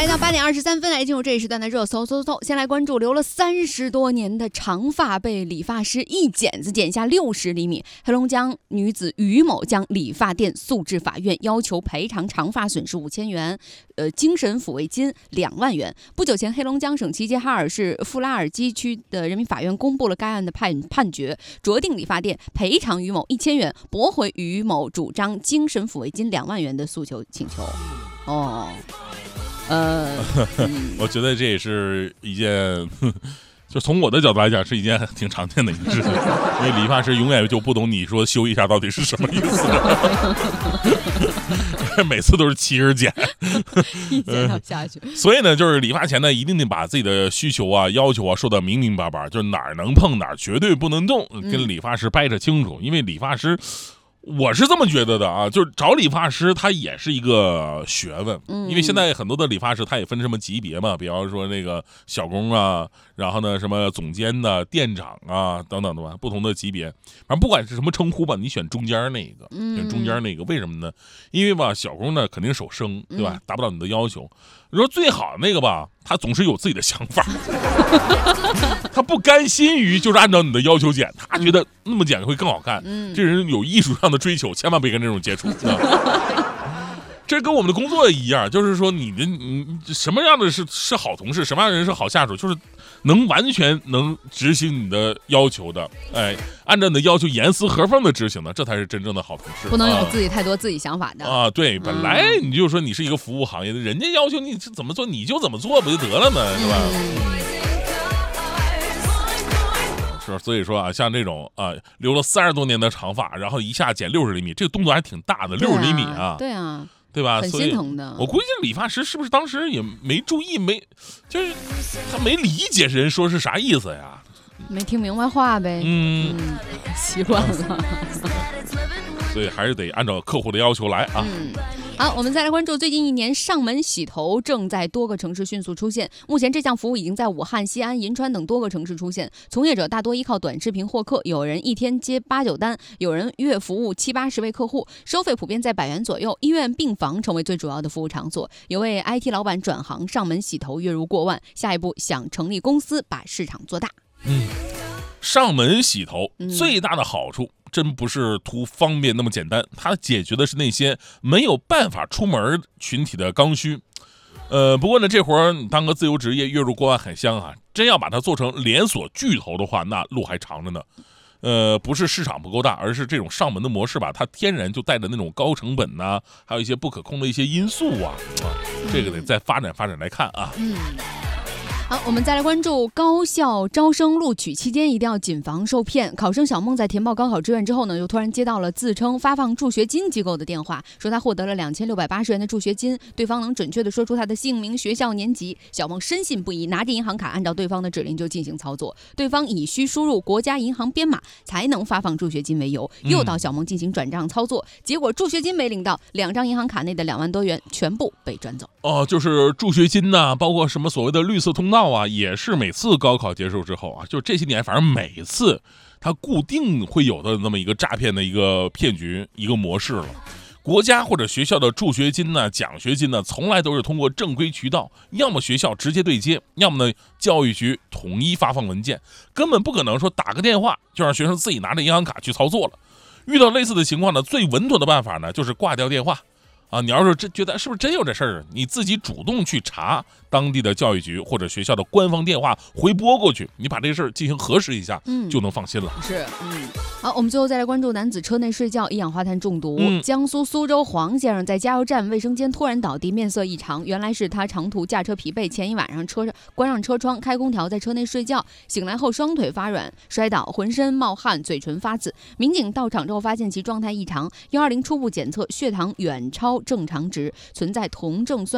来到8:23，来进入这一时段的热搜。先来关注留了30多年的长发被理发师一剪子剪下60厘米。黑龙江女子于某将理发店诉至法院，要求赔偿长发损失5000元，精神抚慰金2万元。不久前，黑龙江省齐齐哈尔市富拉尔基区的人民法院公布了该案的判决，酌定理发店赔偿于某1000元，驳回于某主张精神抚慰金2万元的诉求请求。 我觉得这也是一件，就从我的角度来讲，是一件挺常见的一个事情，因为理发师永远就不懂你说修一下到底是什么意思，每次都是7根剪， 一剪到下去。 所以呢，就是理发前呢，一定得把自己的需求啊、要求啊说得明明白白，就是哪儿能碰哪儿绝对不能动，跟理发师掰扯清楚，因为理发师。我是这么觉得的啊，就是找理发师，他也是一个学问，因为现在很多的理发师他也分什么级别嘛，比方说那个小工啊，然后呢什么总监的、店长啊等等的吧，不同的级别，反正不管是什么称呼吧，你选中间那个，选中间那个，为什么呢？因为吧，小工呢肯定手生，对吧？达不到你的要求。你说最好的那个吧，他总是有自己的想法，他不甘心于就是按照你的要求剪，他觉得那么剪会更好看。这人有艺术上的追求，千万别跟这种接触。这跟我们的工作一样，就是说你什么样的是好同事，什么样的人是好下属，就是完全能执行你的要求的，按照你的要求严丝合缝的执行的，这才是真正的好同事。 不能有太多自己想法的啊。对，本来你就说你是一个服务行业的，人家要求你怎么做你就怎么做不就得了吗？是吧？是，所以说啊，像这种啊留了30多年的长发，然后一下剪60厘米，这个动作还挺大的，60厘米啊。 对啊。 对吧？ 很心疼的。 我估计理发师是不是当时也没注意，就是他没理解人说是啥意思呀？ 没听明白话呗。习惯了。 所以还是得按照客户的要求来啊。 好，我们再来关注最近1年上门洗头正在多个城市迅速出现。目前这项服务已经在武汉、西安、银川等多个城市出现。从业者大多依靠短视频获客，有人一天接8、9单，有人月服务70、80位客户，收费普遍在100元左右。医院、病房成为最主要的服务场所。有位 IT 老板转行上门洗头，月入过万，下一步想成立公司把市场做大。 上门洗头最大的好处真不是图方便那么简单，它解决的是那些没有办法出门群体的刚需。不过呢，这活儿你当个自由职业，月入过万很香啊！真要把它做成连锁巨头的话，那路还长着呢。不是市场不够大，而是这种上门的模式吧，它天然就带着那种高成本呐，还有一些不可控的一些因素啊，这个得再发展来看啊。 好，我们再来关注高校招生录取期间一定要谨防受骗。考生小梦在填报高考志愿之后呢，又突然接到了自称发放助学金机构的电话，说他获得了2680元的助学金，对方能准确的说出他的姓名、学校、年级。小梦深信不疑，拿着银行卡按照对方的指令就进行操作。对方以需输入国家银行编码才能发放助学金为由，诱导小梦进行转账操作，结果助学金没领到，2张银行卡内的2万多元全部被转走。 就是助学金呐，包括什么所谓的绿色通道啊，也是每次高考结束之后啊，就这些年反正每次它固定会有的那么一个诈骗的一个骗局一个模式了。国家或者学校的助学金呢、奖学金呢，从来都是通过正规渠道，要么学校直接对接，要么呢教育局统一发放文件，根本不可能说打个电话就让学生自己拿着银行卡去操作了。遇到类似的情况呢，最稳妥的办法呢就是挂掉电话。你要是觉得是不是真有这事儿，你自己主动去查当地的教育局或者学校的官方电话回拨过去，你把这个事儿进行核实一下，就能放心了。 是，好，我们最后再来关注男子车内睡觉一氧化碳中毒。江苏苏州黄先生在加油站卫生间突然倒地，面色异常，原来是他长途驾车疲惫，前一晚上关上车窗，开空调，在车内睡觉，醒来后双腿发软，摔倒，浑身冒汗，嘴唇发紫。民警到场之后发现其状态异常，120初步检测血糖远超正常值，存在酮症酸